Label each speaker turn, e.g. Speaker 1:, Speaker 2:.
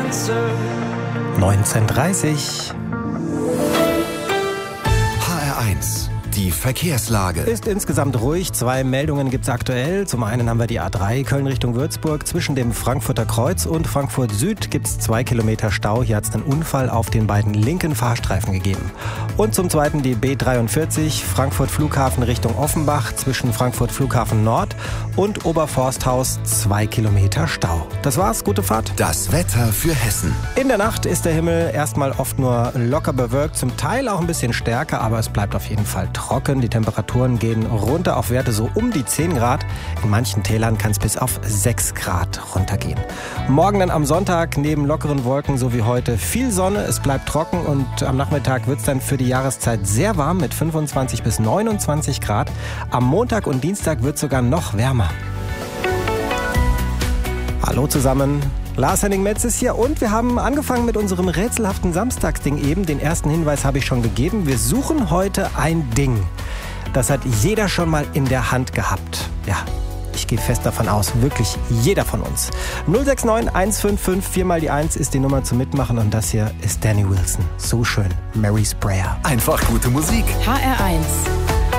Speaker 1: answer.
Speaker 2: 19:30
Speaker 3: HR1, die Verkehrslage.
Speaker 2: ist insgesamt ruhig. 2 Meldungen gibt es aktuell. Zum einen haben wir die A3 Köln Richtung Würzburg. Zwischen dem Frankfurter Kreuz und Frankfurt Süd gibt es 2 Kilometer Stau. Hier hat es einen Unfall auf den beiden linken Fahrstreifen gegeben. Und zum zweiten die B43 Frankfurt Flughafen Richtung Offenbach. Zwischen Frankfurt Flughafen Nord und Oberforsthaus 2 Kilometer Stau. Das war's. Gute Fahrt.
Speaker 3: Das Wetter für Hessen.
Speaker 2: In der Nacht ist der Himmel erstmal oft nur locker bewölkt, zum Teil auch ein bisschen stärker, aber es bleibt auf jeden Fall trocken. Die Temperaturen gehen runter auf Werte so um die 10 Grad. In manchen Tälern kann es bis auf 6 Grad runtergehen. Morgen dann am Sonntag neben lockeren Wolken so wie heute viel Sonne. Es bleibt trocken und am Nachmittag wird es dann für die Jahreszeit sehr warm mit 25 bis 29 Grad. Am Montag und Dienstag wird es sogar noch wärmer. Hallo zusammen. Lars-Henning Metz ist hier und wir haben angefangen mit unserem rätselhaften Samstagsding eben. Den ersten Hinweis habe ich schon gegeben. Wir suchen heute ein Ding. Das hat jeder schon mal in der Hand gehabt. Ja, ich gehe fest davon aus, wirklich jeder von uns. 069 155 4 mal die 1 ist die Nummer zum Mitmachen und das hier ist Danny Wilson. So schön. Mary Sprayer.
Speaker 3: Einfach gute Musik.
Speaker 4: HR1